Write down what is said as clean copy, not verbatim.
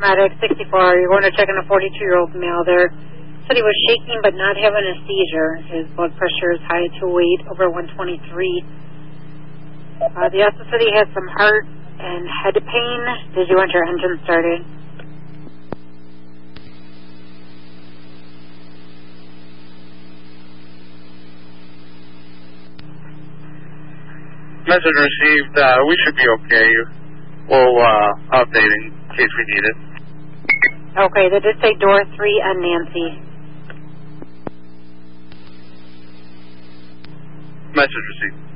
Medic 64, you're going to check on a 42-year-old male there. Said he was shaking but not having a seizure. His blood pressure is high at 208 over 123. The also said he had some heart and head pain. Did you want your engine started? Message received. We should be okay. We'll update in case we need it. Okay, they did say door 3 on Nancy. Message received.